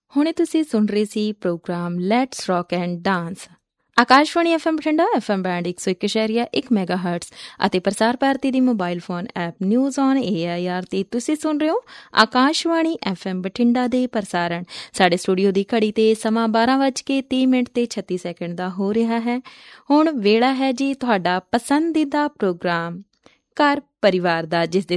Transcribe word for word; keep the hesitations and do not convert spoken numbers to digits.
ਹੁਣੇ ਤੁਸੀਂ ਸੁਣ ਰਹੇ ਸੀ programme let's rock and dance. Akashvani F M Bathinda, F M band ਇੱਕ ਸੌ ਇੱਕ ਇਸ਼ਾਰੀਆ ਇੱਕ ਮੈਗਾ ਹਰਟਸ ਅਤੇ ਪ੍ਰਸਾਰ ਭਾਰਤੀ ਦੀ mobile phone app news on A I R 'ਤੇ ਤੁਸੀਂ ਸੁਣ ਰਹੇ ਹੋ ਆਕਾਸ਼ਵਾਣੀ ਐਫ ਐਮ ਬਠਿੰਡਾ ਦੇ ਪ੍ਰਸਾਰਣ। ਸਾਡੇ ਸਟੂਡੀਓ ਦੀ ਘੜੀ 'ਤੇ ਸਮਾਂ ਬਾਰਾਂ ਵੱਜ ਕੇ ਤੀਹ ਮਿੰਟ ਤੇ ਛੱਤੀ ਸੈਕਿੰਡ ਦਾ ਹੋ ਰਿਹਾ ਹੈ। ਹੁਣ ਵੇਲਾ ਹੈ ਜੀ ਤੁਹਾਡਾ ਪਸੰਦੀਦਾ ਪ੍ਰੋਗਰਾਮ ਘਰ ਪਰਿਵਾਰ ਦਾ, ਜਿਸ ਦੇ